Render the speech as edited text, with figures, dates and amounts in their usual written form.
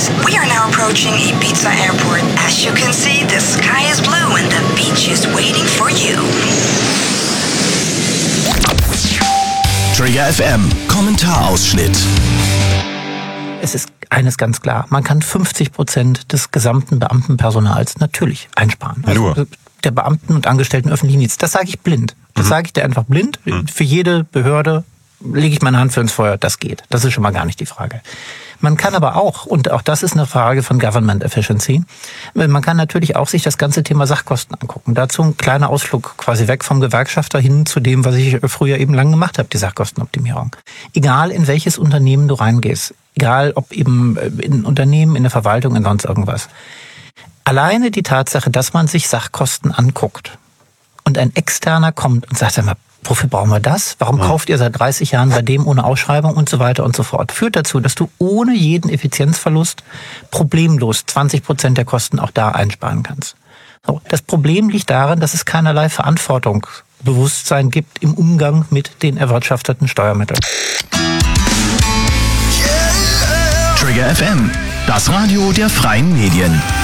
guys. We are now approaching Ibiza Airport. As you can see, the sky is blue and the beach is waiting for you. Trigger FM, Kommentarausschnitt. Es ist eines ganz klar, man kann 50% des gesamten Beamtenpersonals natürlich einsparen. Also der Beamten und Angestellten öffentlichen Dienst. Das sage ich blind. Das sage ich dir einfach blind. Für jede Behörde lege ich meine Hand für ins Feuer, das geht. Das ist schon mal gar nicht die Frage. Man kann aber auch, und auch das ist eine Frage von Government Efficiency, man kann natürlich auch sich das ganze Thema Sachkosten angucken. Dazu ein kleiner Ausflug quasi weg vom Gewerkschafter hin zu dem, was ich früher eben lang gemacht habe, die Sachkostenoptimierung. Egal in welches Unternehmen du reingehst, egal ob eben in Unternehmen, in der Verwaltung, in sonst irgendwas. Alleine die Tatsache, dass man sich Sachkosten anguckt und ein Externer kommt und sagt, sag mal, wofür brauchen wir das? Warum kauft ihr seit 30 Jahren bei dem ohne Ausschreibung und so weiter und so fort? Führt dazu, dass du ohne jeden Effizienzverlust problemlos 20% der Kosten auch da einsparen kannst. So, das Problem liegt darin, dass es keinerlei Verantwortungsbewusstsein gibt im Umgang mit den erwirtschafteten Steuermitteln. Trigger FM, das Radio der freien Medien.